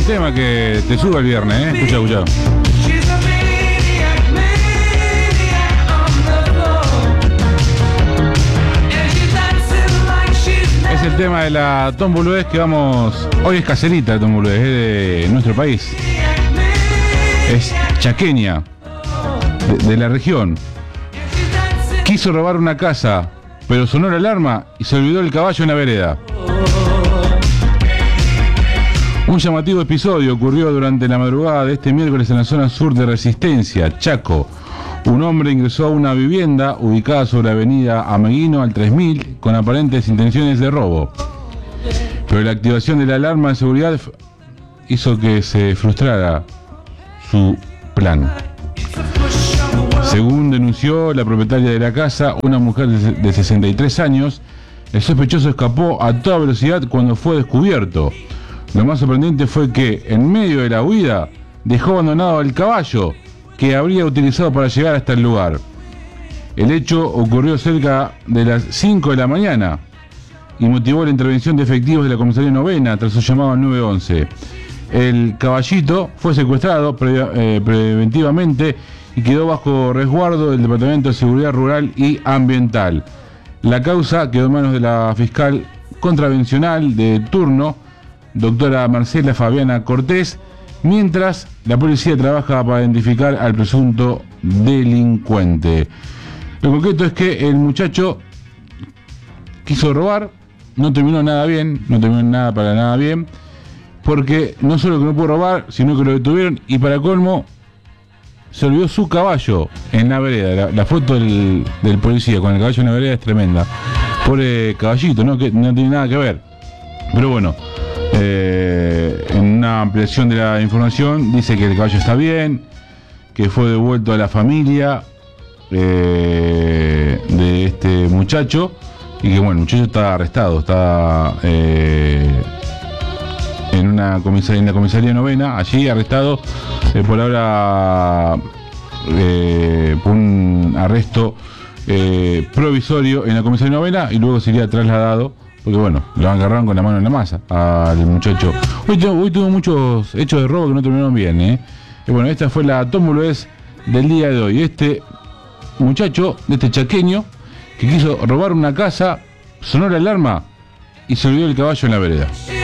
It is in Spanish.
un tema que te sube el viernes, ¿eh? Escucha, escucha. Es el tema de la Tomboludez que vamos... Hoy es caserita la Tomboludez, es de nuestro país. Es chaqueña, de la región. Quiso robar una casa, pero sonó la alarma y se olvidó el caballo en la vereda. Un llamativo episodio ocurrió durante la madrugada de este miércoles en la zona sur de Resistencia, Chaco. Un hombre ingresó a una vivienda ubicada sobre la avenida Ameguino al 3000 con aparentes intenciones de robo. Pero la activación de la alarma de seguridad hizo que se frustrara su plan. Según denunció la propietaria de la casa, una mujer de 63 años, el sospechoso escapó a toda velocidad cuando fue descubierto. Lo más sorprendente fue que, en medio de la huida, dejó abandonado el caballo que habría utilizado para llegar hasta el lugar. El hecho ocurrió cerca de las 5 de la mañana y motivó la intervención de efectivos de la comisaría novena tras su llamado al 911. El caballito fue secuestrado preventivamente y quedó bajo resguardo del Departamento de Seguridad Rural y Ambiental. La causa quedó en manos de la fiscal contravencional de turno, doctora Marcela Fabiana Cortés, mientras la policía trabaja para identificar al presunto delincuente. Lo concreto es que el muchacho quiso robar, no terminó nada bien, no terminó nada para nada bien, porque no solo que no pudo robar, sino que lo detuvieron y para colmo se olvidó su caballo en la vereda. La foto del policía con el caballo en la vereda es tremenda. Pobre caballito, ¿no? Que no tiene nada que ver. Pero bueno, en una ampliación de la información dice que el caballo está bien, que fue devuelto a la familia de este muchacho y que bueno, el muchacho está arrestado, está en la comisaría novena, allí arrestado por ahora por un arresto provisorio en la comisaría novena y luego sería trasladado. Porque bueno, lo agarraron con la mano en la masa al muchacho. Hoy tuvo muchos hechos de robo que no terminaron bien, Y bueno, esta fue la Tomboludez del día de hoy. Este muchacho, este chaqueño, que quiso robar una casa, sonó la alarma y se olvidó el caballo en la vereda.